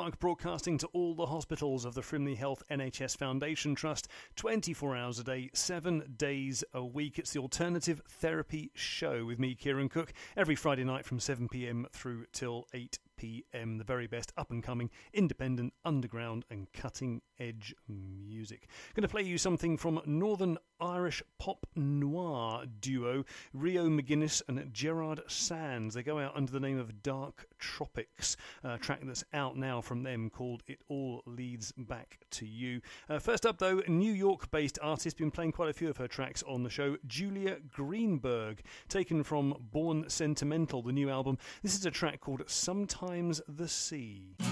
Clark, broadcasting to all the hospitals of the Frimley Health NHS Foundation Trust, 24 hours a day, 7 days a week. It's the Alternative Therapy Show with me, Kieran Cook, every Friday night from 7pm through till 8pm. The very best up-and-coming, independent, underground and cutting-edge music. Going to play you something from Northern Irish pop noir duo Rio McGuinness and Gerard Sands. They go out under the name of Dark Tropics, a track that's out now from them called It All Leads Back to You. First up though, New York-based artist, been playing quite a few of her tracks on the show, Julia Greenberg, taken from Born Sentimental, the new album. This is a track called Sometimes the Sea.